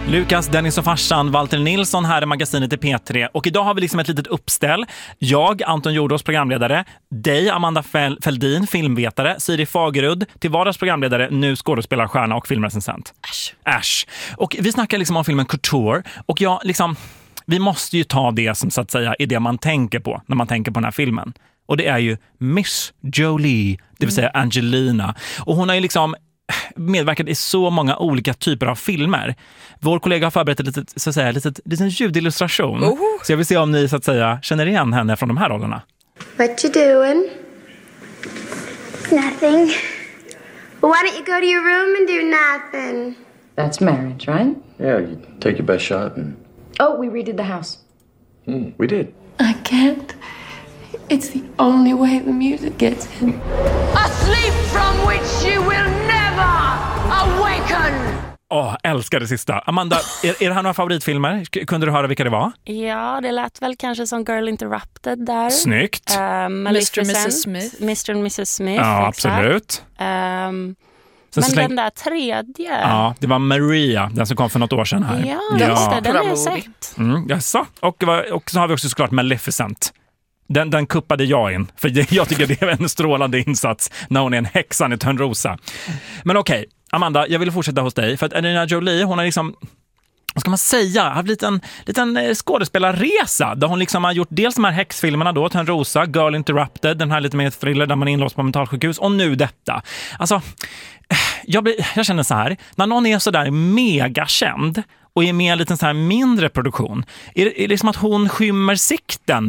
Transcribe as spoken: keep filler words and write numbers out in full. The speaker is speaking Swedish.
Lukas, Dennis och farsan, Walter Nilsson här i magasinet i P tre. Och idag har vi liksom ett litet uppställ. Jag, Anton Jordås, programledare. Dig, Amanda Fälldin, filmvetare. Siri Fagerudd, till vardags programledare, nu skådespelarstjärna och filmrecensent. Äsch. Äsch. Och vi snackar liksom om filmen Couture. Och jag liksom, vi måste ju ta det som så att säga är det man tänker på när man tänker på den här filmen. Och det är ju Miss Jolie, det vill säga Angelina. Och hon har ju liksom medverkat i så många olika typer av filmer. Vår kollega har förberett ett litet, så att säga, litet, litet ljudillustration. Oh. Så jag vill se om ni så att säga känner igen henne från de här rollerna. What you doing? Nothing. Well, why don't you go to your room and do nothing? That's marriage, right? Yeah, you take your best shot and... Oh, we redid the house. Mm, we did. I can't. It's the only way the music gets in. A sleep from which you will never awaken! Åh, oh, älskar det sista. Amanda, är, är det här några favoritfilmer? Kunde du höra vilka det var? Ja, det lät väl kanske som Girl Interrupted där. Snyggt. Uh, mister och missus Smith. mister och missus Smith, ja, exakt. absolut. Um, men släng... den där tredje... Ja, det var Maria, den som kom för något år sedan här. Ja, ja. Just det, den har jag sett. Mm, jaså. Och, och så har vi också såklart Maleficent. Den, den kuppade jag in, för jag tycker det är en strålande insats när hon är en häxan i Törnrosa. Men okej, okay, Amanda, jag vill fortsätta hos dig. För att Angelina Jolie, hon har liksom, vad ska man säga, har blivit en liten skådespelarresa. Där hon liksom har gjort dels de här häxfilmerna då, Törnrosa, Girl Interrupted, den här lite mer thriller där man är inlåst på mentalsjukhus. Och nu detta. Alltså, jag, blir, jag känner så här, när någon är så där megakänd och är med en liten så här mindre produktion, är det, är det som att hon skymmer sikten